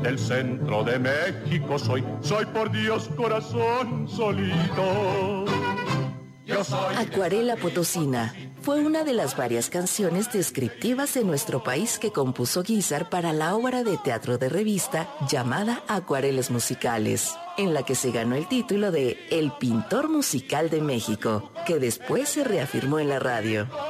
del centro de México soy por Dios corazón solito. Yo soy Acuarela Potosina fue una de las varias canciones descriptivas de nuestro país que compuso Guízar para la obra de teatro de revista llamada Acuarelas Musicales, en la que se ganó el título de El Pintor Musical de México, que después se reafirmó en la radio.